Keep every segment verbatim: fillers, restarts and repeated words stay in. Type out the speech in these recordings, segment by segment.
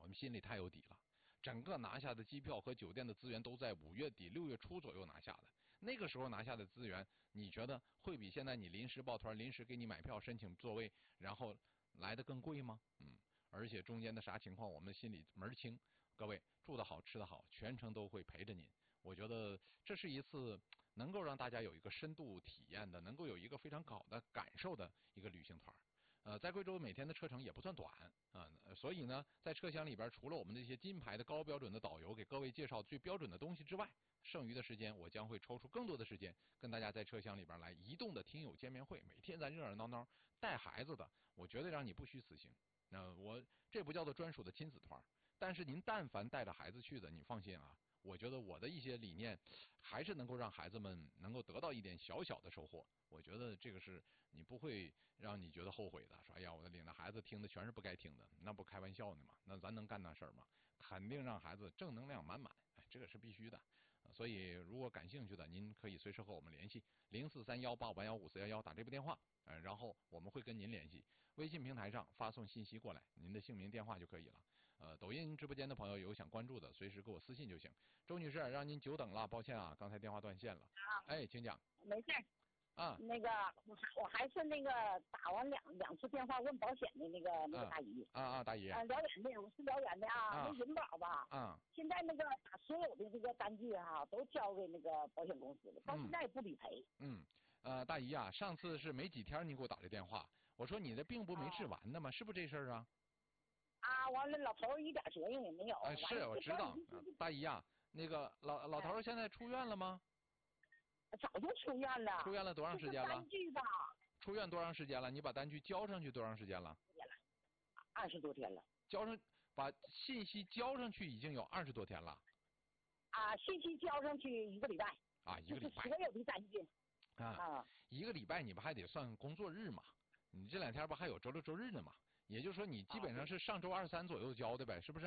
们心里太有底了。整个拿下的机票和酒店的资源都在五月底六月初左右拿下的，那个时候拿下的资源，你觉得会比现在你临时抱团、临时给你买票申请座位，然后来的更贵吗？嗯，而且中间的啥情况我们心里门儿清。各位住得好吃得好，全程都会陪着您。我觉得这是一次能够让大家有一个深度体验的，能够有一个非常好的感受的一个旅行团。呃，在贵州每天的车程也不算短啊、呃，所以呢，在车厢里边，除了我们这些金牌的高标准的导游给各位介绍最标准的东西之外，剩余的时间我将会抽出更多的时间跟大家在车厢里边来移动的听友见面会，每天咱热热闹闹。带孩子的，我绝对让你不虚此行。那、呃、我这不叫做专属的亲子团，但是您但凡带着孩子去的，你放心啊。我觉得我的一些理念还是能够让孩子们能够得到一点小小的收获。我觉得这个是你不会让你觉得后悔的，说哎呀，我的领着孩子听的全是不该听的，那不开玩笑呢嘛？那咱能干那事儿吗？肯定让孩子正能量满满，哎，这个是必须的。所以如果感兴趣的，您可以随时和我们联系，零四三幺八五幺五四幺幺打这部电话。呃，然后我们会跟您联系，微信平台上发送信息过来，您的姓名电话就可以了。呃，抖音直播间的朋友有想关注的，随时给我私信就行。周女士，让您久等了，抱歉啊，刚才电话断线了。 啊， 哎，请讲。 没事。 啊， 那个我还我还是那个打完两两次电话问保险的那个那个大姨。 啊啊，大姨。 啊，辽源的，我是辽源的啊， 啊那银保吧。 啊。 现在那个把所有的这个单据哈、啊、都交给那个保险公司了，到现在也不理赔。 嗯。呃，大姨啊，上次是没几天你给我打这电话，我说你的病不没治完的吗？啊、是不是这事儿啊？ 啊，完了，老头一点责任也没有。 啊，是我知道。大姨啊，那个老老头现在出院了吗？ 早就出院了。 出院了多长时间了？ 单据吧。 出院多长时间了？你把单据交上去多长时间了？ 二十多天了。 交上，把信息交上去已经有二十多天了。 啊，信息交上去一个礼拜。 啊，一个礼拜。 所有的单据。 啊, 啊，一个礼拜你不还得算工作日嘛？你这两天不还有周六周日呢嘛？也就是说你基本上是上周二三左右交的呗，是不是？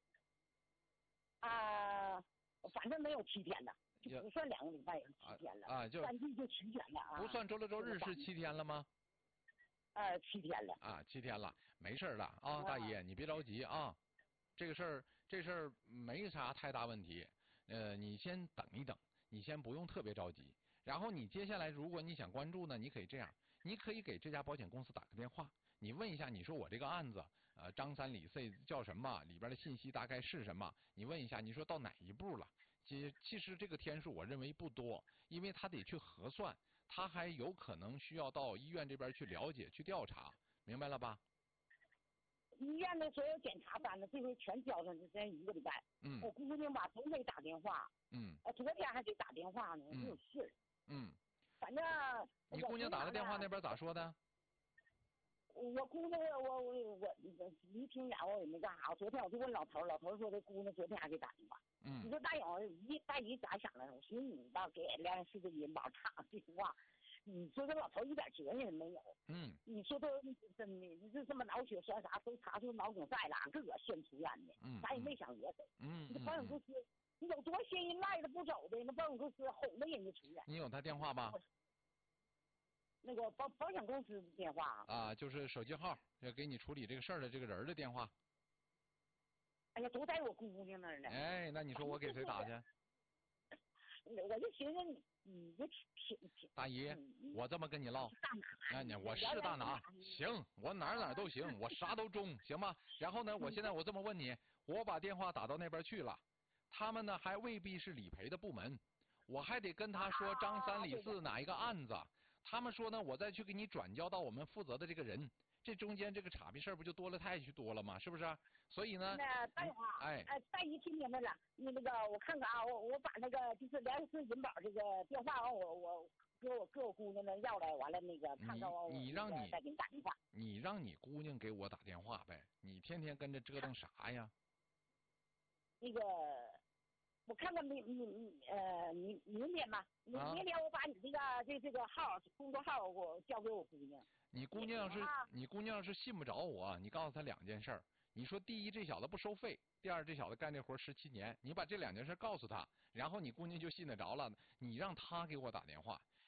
啊，反正没有七天了，就不算两个礼拜有七天了。 啊，就单据就齐全了啊。 不算周六周日是七天了吗？ 呃，七天了。 啊，七天了，没事了啊，大姨你别着急啊，这个事儿这事儿没啥太大问题，呃，你先等一等，你先不用特别着急。然后你接下来，如果你想关注呢，你可以这样，你可以给这家保险公司打个电话，你问一下，你说我这个案子，呃，张三李四叫什么，里边的信息大概是什么？你问一下，你说到哪一步了？其其实这个天数我认为不多，因为他得去核算，他还有可能需要到医院这边去了解、去调查，明白了吧？ 医院的所有检查单子这回全交上去，现在一个礼拜。 嗯。 我姑娘吧，总得打电话。 嗯。 呃，昨天还得打电话呢，没有信儿。 嗯， 反正你姑娘打的电话那边咋说的？ 我姑娘我我我离挺远，我也没干啥。昨天我就问老头，老头说这姑娘昨天还给打电话。 嗯， 你说大勇一大姨咋想的？我寻思你吧，给两市的银保打电话，你说这老头一点责任也没有。 嗯， 你说都真的，你这这么脑血栓啥都查出脑梗塞了，个个先出院的。 嗯， 咱也没想讹谁。 嗯， 你这保险公司。你有多心人赖着不走的，那保险公司哄着人家出院。 你有他电话吧？ 那个保保险公司的电话啊，就是手机号，要给你处理这个事儿的这个人的电话。 哎呀，都在我姑娘那儿呢。 哎，那你说我给谁打去？ 我就寻思你，你就挺挺。 大姨，我这么跟你唠，哎，你我是大拿，行，我哪儿哪儿都行，我啥都中，行吗？然后呢，我现在我这么问你，我把电话打到那边去了。他们呢还未必是理赔的部门，我还得跟他说张三李四哪一个案子，他们说呢我再去给你转交到我们负责的这个人，这中间这个岔劈事儿不就多了太许多了吗？是不是？所以呢， 那大勇啊， 哎哎，大姨听明白了，你那个我看看啊，我我把那个就是辽市银保这个电话完我我给我给我姑娘那要来，完了那个看看我你让你再给你打电话， 你让你姑娘给我打电话呗，你天天跟着折腾啥呀？ 那个，我看看明明呃明明天吧，明明天我把你这个这这个号工作号我交给我姑娘。 你姑娘要是你姑娘要是信不着我，你告诉她两件事儿。你说第一，这小子不收费；第二，这小子干这活十七年。你把这两件事告诉她，然后你姑娘就信得着了。你让她给我打电话，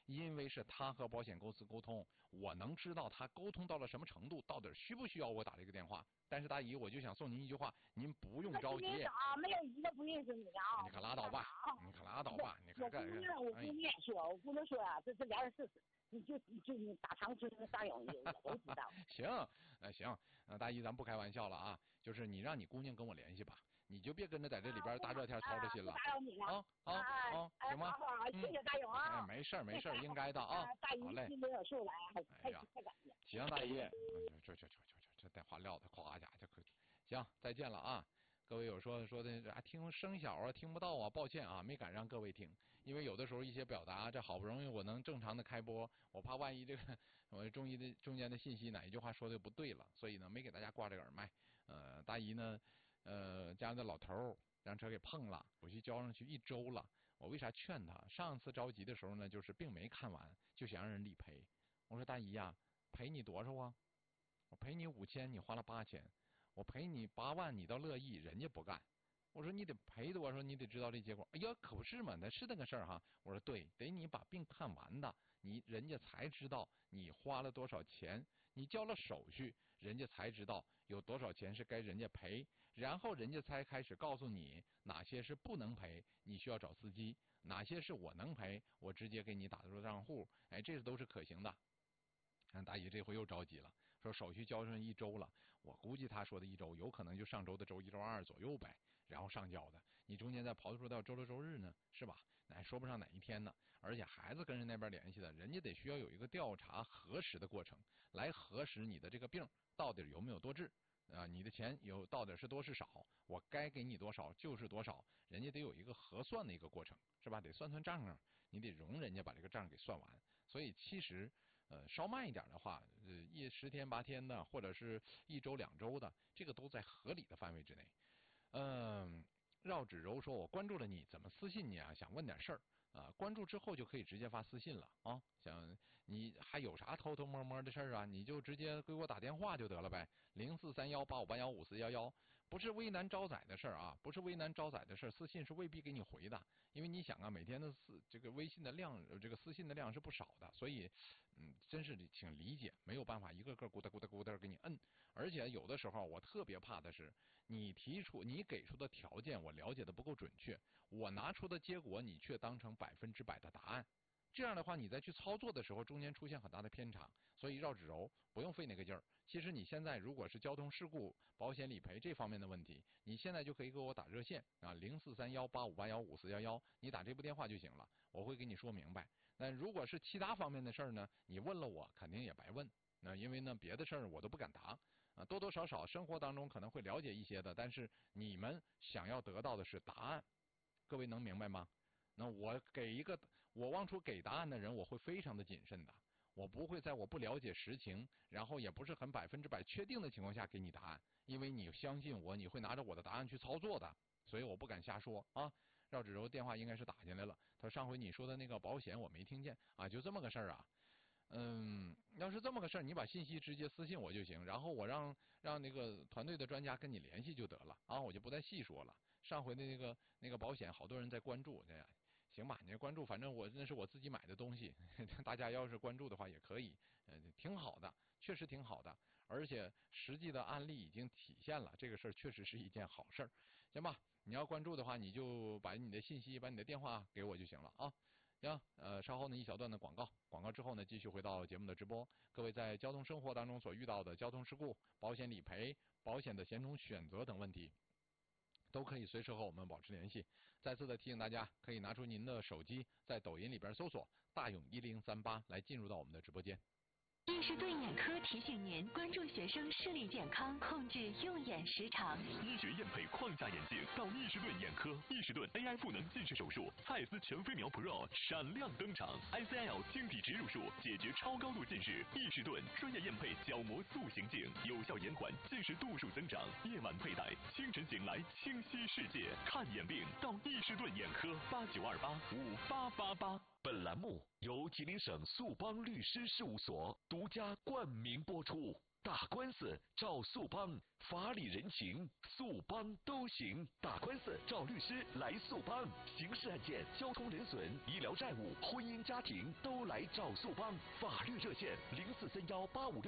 因为是他和保险公司沟通，我能知道他沟通到了什么程度，到底需不需要我打这个电话。但是大姨，我就想送您一句话，您不用着急啊，没有一个不认识你的啊！ 你可拉倒吧，你可拉倒吧，你可我姑娘，我姑娘说，我姑娘说啊，这这俩人试试。你就你就你打长春大勇我都知道。 行，呃行，呃大姨咱不开玩笑了啊，就是你让你姑娘跟我联系吧，你就别跟着在这里边大热天操着心了。 打扰你了。 啊啊啊，行吗？ 好好，谢谢大勇啊。 哎，没事没事，应该的啊。 大姨心里有数来， 哎呀，太感谢。行，大姨，这这这这这这电话撂的夸家就可以。行，再见了啊。各位有说说的啊，听声小啊，听不到啊，抱歉啊，没敢让各位听，因为有的时候一些表达，这好不容易我能正常的开播，我怕万一这个我中医的中间的信息哪一句话说的不对了，所以呢没给大家挂这个耳麦。呃，大姨呢，呃，家的老头让车给碰了，手续交上去一周了，我为啥劝他？上次着急的时候呢，就是病没看完就想让人理赔，我说大姨呀、啊，赔你多少啊？我赔你五千，你花了八千。我赔你八万，你倒乐意，人家不干。我说你得赔多少，你得知道这结果。哎呀，可不是嘛，那是那个事儿哈。我说对，得你把病看完的，你人家才知道你花了多少钱，你交了手续，人家才知道有多少钱是该人家赔，然后人家才开始告诉你哪些是不能赔，你需要找司机，哪些是我能赔，我直接给你打入账户。哎，这都是可行的。看大姨这回又着急了，说手续交上一周了，我估计他说的一周，有可能就上周的周一、周二左右呗，然后上交的。你中间再刨出到周六、周日呢，是吧？那说不上哪一天呢。而且孩子跟人那边联系的，人家得需要有一个调查核实的过程，来核实你的这个病到底有没有多治啊、呃，你的钱有到底是多是少，我该给你多少就是多少，人家得有一个核算的一个过程，是吧？得算算账啊，你得容人家把这个账给算完。所以其实。呃，稍慢一点的话，呃，一十天八天的，或者是一周两周的，这个都在合理的范围之内。嗯、呃，绕指柔说，我关注了你，怎么私信你啊？想问点事儿啊，关注之后就可以直接发私信了啊。想你还有啥偷偷摸摸的事儿啊？你就直接给我打电话就得了呗，零四三幺八五八幺五四幺幺，不是危难招载的事儿啊，不是危难招载的事儿，私信是未必给你回的，因为你想啊，每天的私这个微信的量，这个私信的量是不少的，所以嗯，真是请理解，没有办法一个个咕哒咕哒咕哒给你摁，而且有的时候我特别怕的是，你提出你给出的条件我了解的不够准确，我拿出的结果你却当成百分之百的答案。这样的话，你再去操作的时候，中间出现很大的偏差，所以绕指柔不用费那个劲儿。其实你现在如果是交通事故保险理赔这方面的问题，你现在就可以给我打热线啊，零四三幺八五八幺五四幺幺，你打这部电话就行了，我会给你说明白。那如果是其他方面的事儿呢，你问了我肯定也白问，那因为呢别的事儿我都不敢答啊，多多少少生活当中可能会了解一些的，但是你们想要得到的是答案，各位能明白吗？那我给一个我往出给答案的人，我会非常的谨慎的，我不会在我不了解实情，然后也不是很百分之百确定的情况下给你答案，因为你相信我，你会拿着我的答案去操作的，所以我不敢瞎说啊。绕指柔电话应该是打进来了，他说上回你说的那个保险我没听见啊，就这么个事儿啊。嗯，要是这么个事儿，你把信息直接私信我就行，然后我让让那个团队的专家跟你联系就得了啊，我就不再细说了。上回的那个那个保险，好多人在关注，这样行吧？你关注，反正我那是我自己买的东西，大家要是关注的话也可以，呃，挺好的，确实挺好的，而且实际的案例已经体现了这个事儿确实是一件好事儿，行吧？你要关注的话，你就把你的信息、把你的电话给我就行了啊。行，呃，稍后呢一小段的广告，广告之后呢继续回到节目的直播。各位在交通生活当中所遇到的交通事故、保险理赔、保险的险种选择等问题，都可以随时和我们保持联系。再次的提醒大家，可以拿出您的手机，在抖音里边搜索“大勇一零三八”来进入到我们的直播间。 易士顿眼科提醒您关注学生视力健康，控制用眼时长。 医学验配框架眼镜到易士顿眼科，易士顿 A I 赋能近视手术，蔡司全飞秒 Pro 闪亮登场 ，I C L 晶体植入术解决超高度近视。易士顿专业验配角膜塑形镜，有效延缓近视度数增长。夜晚佩戴，清晨醒来清晰世界。看眼病到易士顿眼科，八九二八五八八八。 本栏目由吉林省速邦律师事务所独家冠名播出。 打官司找速帮，法理人情速帮都行。打官司找律师来速帮，刑事案件、交通人损、医疗债务、婚姻家庭都来找速帮。法律热线零四三幺八五六。